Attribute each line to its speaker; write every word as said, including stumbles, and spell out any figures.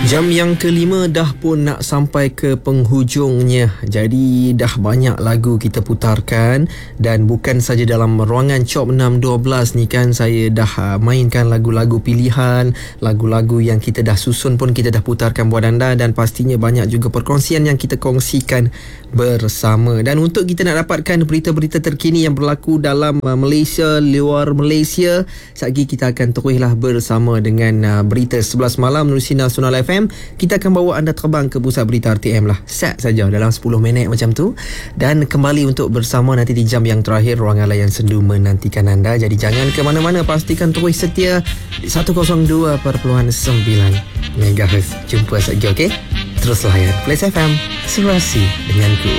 Speaker 1: Jam yang kelima dah pun nak sampai ke penghujungnya. Jadi dah banyak lagu kita putarkan. Dan bukan saja dalam ruangan Chop enam dua belas ni kan, saya dah mainkan lagu-lagu pilihan, lagu-lagu yang kita dah susun pun kita dah putarkan buat anda. Dan pastinya banyak juga perkongsian yang kita kongsikan bersama. Dan untuk kita nak dapatkan berita-berita terkini yang berlaku dalam uh, Malaysia, luar Malaysia, sekejap lagi kita akan teruslah bersama dengan uh, berita sebelas malam menerusi Nasional F M. Kita akan bawa anda terbang ke pusat berita R T M lah. Set saja dalam sepuluh minit macam tu. Dan kembali untuk bersama nanti di jam yang terakhir, ruangan layan sendu menantikan anda. Jadi jangan ke mana-mana, pastikan terus setia di seratus dua perpuluhan sembilan megahertz. Jumpa sekejap, okey? Terus layan Place F M, serasi denganku.